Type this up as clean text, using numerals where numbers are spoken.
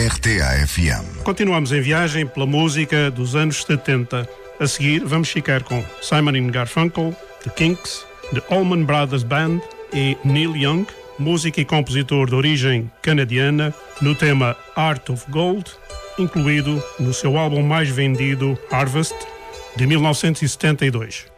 RTA-FM. Continuamos em viagem pela música dos anos 70. A seguir, vamos ficar com Simon & Garfunkel, The Kinks, The Allman Brothers Band e Neil Young, músico e compositor de origem canadiana, no tema Heart of Gold, incluído no seu álbum mais vendido, Harvest, de 1972.